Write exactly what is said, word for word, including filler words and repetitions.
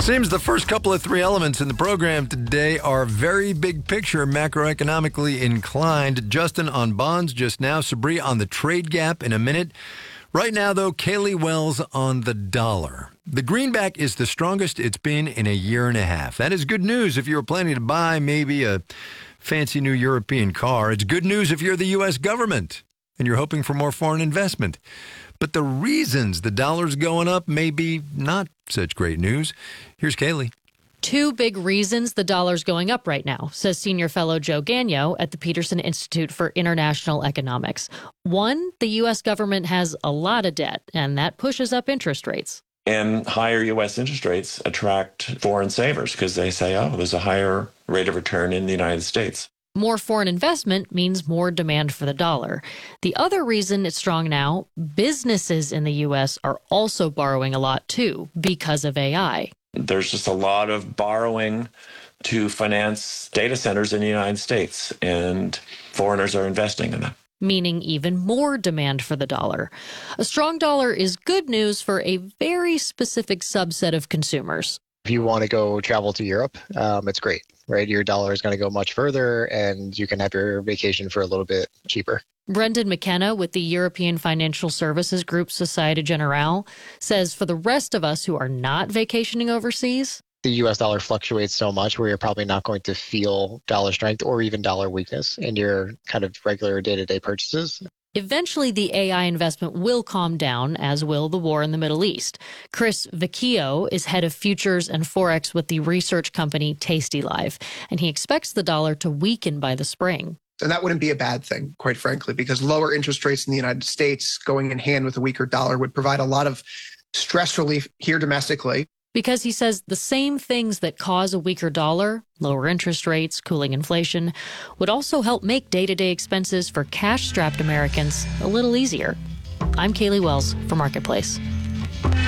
Seems the first couple of three elements in the program today are very big picture, macroeconomically inclined. Justin on bonds just now, Sabri on the trade gap in a minute. Right now, though, Kaylee Wells on the dollar. The greenback is the strongest it's been in a year and a half. That is good news if you're planning to buy maybe a fancy new European car. It's good news if you're the U S government and you're hoping for more foreign investment. But the reasons the dollar's going up may be not such great news. Here's Kaylee. Two big reasons the dollar's going up right now, says senior fellow Joe Gagno at the Peterson Institute for International Economics. One, the U S government has a lot of debt, and that pushes up interest rates. And higher U S interest rates attract foreign savers because they say, oh, there's a higher rate of return in the United States. More foreign investment means more demand for the dollar. The other reason it's strong now, businesses in the U S are also borrowing a lot, too, because of A I. There's just a lot of borrowing to finance data centers in the United States, and foreigners are investing in them. Meaning even more demand for the dollar. A strong dollar is good news for a very specific subset of consumers. If you want to go travel to Europe, um, it's great, right? Your dollar is going to go much further, and you can have your vacation for a little bit cheaper. Brendan McKenna with the European Financial Services Group Societe Generale says for the rest of us who are not vacationing overseas, the U S dollar fluctuates so much where you're probably not going to feel dollar strength or even dollar weakness in your kind of regular day-to-day purchases. Eventually, the A I investment will calm down, as will the war in the Middle East. Chris Vecchio is head of futures and forex with the research company TastyLive, and he expects the dollar to weaken by the spring. And that wouldn't be a bad thing, quite frankly, because lower interest rates in the United States going in hand with a weaker dollar would provide a lot of stress relief here domestically. Because he says the same things that cause a weaker dollar, lower interest rates, cooling inflation, would also help make day-to-day expenses for cash-strapped Americans a little easier. I'm Kaylee Wells for Marketplace.